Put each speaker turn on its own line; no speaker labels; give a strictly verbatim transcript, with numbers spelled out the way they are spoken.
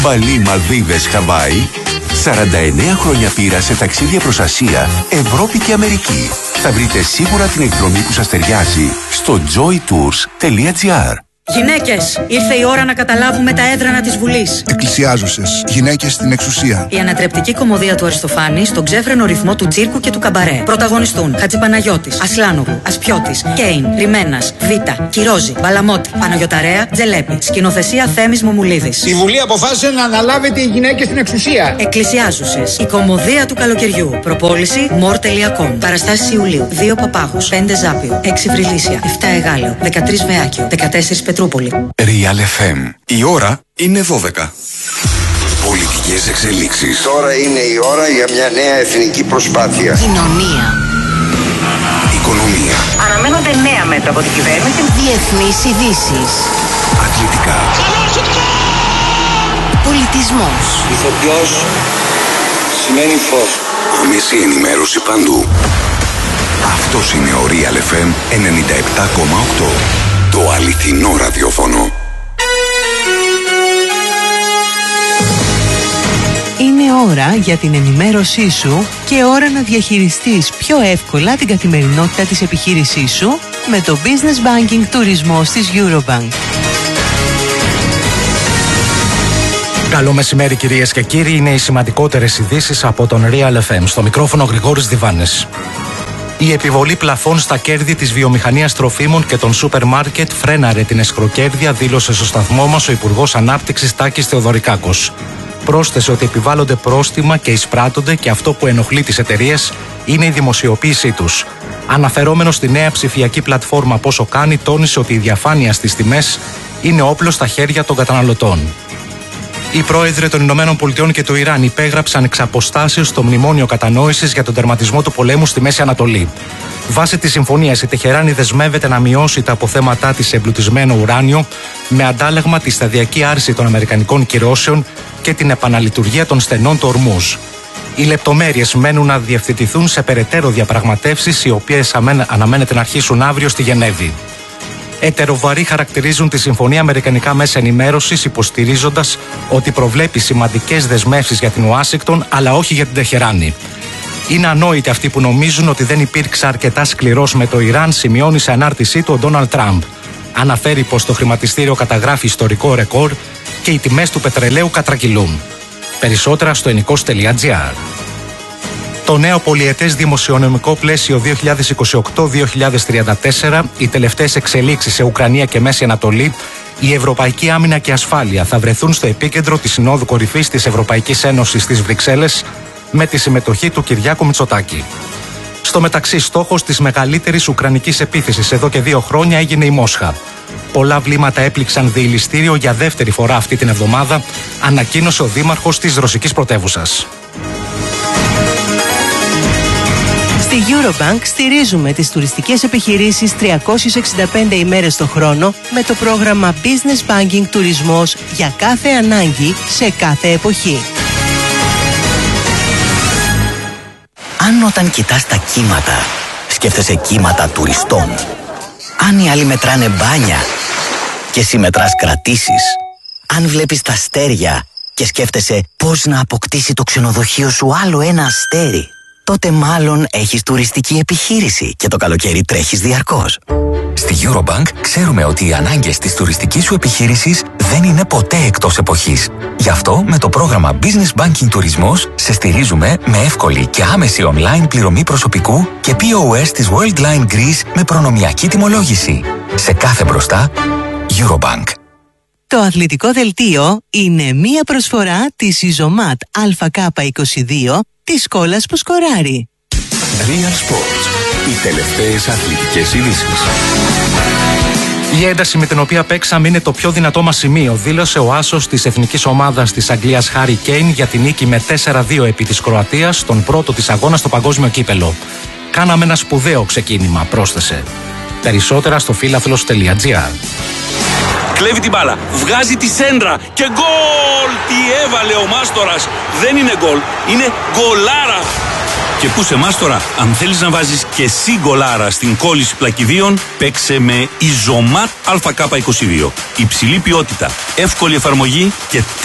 Μπαλί, Μαλδίβες, Χαβάη. σαράντα εννέα χρόνια πείρα σε ταξίδια προς Ασία, Ευρώπη και Αμερική. Θα βρείτε σίγουρα την εκδρομή που σας ταιριάζει στο joy tours τελεία gr.
Γυναίκες, ήρθε η ώρα να καταλάβουμε τα έδρανα της Βουλής.
Εκκλησιάζουσες, γυναίκες στην εξουσία.
Η ανατρεπτική κωμωδία του Αριστοφάνη στον ξέφρενο ρυθμό του τσίρκου και του καμπαρέ. Πρωταγωνιστούν Χατζηπαναγιώτης, Ασλάνογλου, Ασπιώτης, Κέιν, Ρημένας, Βίτα, Κυρόζη, Μπαλαμότη, Παναγιωταρέα, Τζελέπη. Σκηνοθεσία Θέμης Μομουλίδης.
Η Βουλή αποφάσισε να αναλάβετε οι γυναίκες στην εξουσία.
Εκκλησιάζουσες, η κωμωδία του καλοκαιριού. Προπόληση μορ τελεία κομ. Παραστάσεις Ιουλίου. δύο Παπάγους, πέντε Ζάπιο, έξι Βρυλίσια, επτά Εγάλεο, δεκατρείς Βεάκιο, δεκατέσσερις Πετρούπολη.
Real εφ εμ. Η ώρα είναι δώδεκα. Πολιτικές εξελίξεις.
Τώρα είναι η ώρα για μια νέα εθνική προσπάθεια.
Κοινωνία.
Οικονομία.
Αναμένονται νέα μέτρα από την κυβέρνηση. Διεθνείς ειδήσεις.
Αθλητικά.
Πολιτισμός.
Ηθοποιός σημαίνει φως.
Άμεση ενημέρωση παντού. Αυτός είναι ο Real εφ εμ ενενήντα επτά κόμμα οκτώ. Το αληθινό ραδιόφωνο.
Είναι ώρα για την ενημέρωσή σου και ώρα να διαχειριστείς πιο εύκολα την καθημερινότητα της επιχείρησής σου με το Business Banking Τουρισμός της Eurobank.
Καλό μεσημέρι κυρίες και κύριοι, είναι οι σημαντικότερες ειδήσεις από τον Real εφ εμ. Στο μικρόφωνο Γρηγόρης Διβάνης. Η επιβολή πλαφών στα κέρδη της βιομηχανίας τροφίμων και των σούπερ μάρκετ φρέναρε την εσχροκέρδεια, δήλωσε στο σταθμό μας ο Υπουργός Ανάπτυξης Τάκης Θεοδωρικάκος. Πρόσθεσε ότι επιβάλλονται πρόστιμα και εισπράττονται και αυτό που ενοχλεί τις εταιρείες είναι η δημοσιοποίησή τους. Αναφερόμενο στη νέα ψηφιακή πλατφόρμα Πόσο Κάνει, τόνισε ότι η διαφάνεια στις τιμές είναι όπλο στα χέρια των καταναλωτών. Οι πρόεδροι των Ηνωμένων Πολιτειών και του Ιράν υπέγραψαν εξ αποστάσεως το μνημόνιο κατανόησης για τον τερματισμό του πολέμου στη Μέση Ανατολή. Βάσει της συμφωνίας, η Τεχεράνη δεσμεύεται να μειώσει τα αποθέματά της σε εμπλουτισμένο ουράνιο με αντάλλαγμα τη σταδιακή άρση των αμερικανικών κυρώσεων και την επαναλειτουργία των στενών του Ορμούζ. Οι λεπτομέρειες μένουν να διευθετηθούν σε περαιτέρω διαπραγματεύσεις, οι οποίες αναμένεται να αρχίσουν αύριο στη Γενέβη. Ετεροβαρή χαρακτηρίζουν τη συμφωνία αμερικανικά μέσα ενημέρωσης, υποστηρίζοντας ότι προβλέπει σημαντικές δεσμεύσεις για την Ουάσιγκτον, αλλά όχι για την Τεχεράνη. Είναι ανόητοι αυτοί που νομίζουν ότι δεν υπήρξε αρκετά σκληρός με το Ιράν, σημειώνει σε ανάρτησή του ο Ντόναλντ Τραμπ. Αναφέρει πως το χρηματιστήριο καταγράφει ιστορικό ρεκόρ και οι τιμές του πετρελαίου κατρακυλούν. Περισσότερα στο ενικός τελεία gr. Το νέο πολυετές δημοσιονομικό πλαίσιο δύο χιλιάδες είκοσι οκτώ δύο χιλιάδες τριάντα τέσσερα, οι τελευταίες εξελίξεις σε Ουκρανία και Μέση Ανατολή, η Ευρωπαϊκή Άμυνα και Ασφάλεια θα βρεθούν στο επίκεντρο της Συνόδου Κορυφής της Ευρωπαϊκής Ένωσης στις Βρυξέλλες με τη συμμετοχή του Κυριάκου Μητσοτάκη. Στο μεταξύ, στόχος της μεγαλύτερης ουκρανικής επίθεσης εδώ και δύο χρόνια έγινε η Μόσχα. Πολλά βλήματα έπληξαν διειλιστήριο για δεύτερη φορά αυτή την εβδομάδα, ανακοίνωσε ο δήμαρχος της ρωσικής πρωτεύουσας.
Στη Eurobank στηρίζουμε τις τουριστικές επιχειρήσεις τριακόσιες εξήντα πέντε ημέρες το χρόνο με το πρόγραμμα Business Banking Τουρισμός για κάθε ανάγκη σε κάθε εποχή.
Αν όταν κοιτάς τα κύματα, σκέφτεσαι κύματα τουριστών. Αν οι άλλοι μετράνε μπάνια και εσύ μετράς κρατήσεις. Αν βλέπεις τα αστέρια και σκέφτεσαι πώς να αποκτήσει το ξενοδοχείο σου άλλο ένα αστέρι, τότε μάλλον έχεις τουριστική επιχείρηση και το καλοκαίρι τρέχεις διαρκώς.
Στη Eurobank ξέρουμε ότι οι ανάγκες της τουριστικής σου επιχείρησης δεν είναι ποτέ εκτός εποχής. Γι' αυτό με το πρόγραμμα Business Banking Τουρισμός σε στηρίζουμε με εύκολη και άμεση online πληρωμή προσωπικού και πι ο ες της Worldline Greece με προνομιακή τιμολόγηση. Σε κάθε μπροστά, Eurobank.
Το αθλητικό δελτίο είναι μία προσφορά της Ιζωμάτ Α Κ είκοσι δύο της κόλλας που σκοράρει.
Real Sports. Οι τελευταίες αθλητικές ειδήσεις.
Η ένταση με την οποία παίξαμε είναι το πιο δυνατό μας σημείο, δήλωσε ο άσος της εθνικής ομάδας της Αγγλίας Χάρι Κέιν για την νίκη με τέσσερα δύο επί της Κροατίας, στον πρώτο της αγώνα στο παγκόσμιο κύπελο. Κάναμε ένα σπουδαίο ξεκίνημα, πρόσθεσε. Περισσότερα στο φίλαθλος τελεία gr.
Κλέβει την μπάλα, βγάζει τη σέντρα και γκολ! Τι έβαλε ο Μάστορας! Δεν είναι γκολ, είναι γκολάρα! Και πού σε Μάστορα, αν θέλεις να βάζεις και εσύ γκολάρα στην κόλληση πλακιδίων, παίξε με Ιζωμάτ Α Κ είκοσι δύο. Υψηλή ποιότητα, εύκολη εφαρμογή και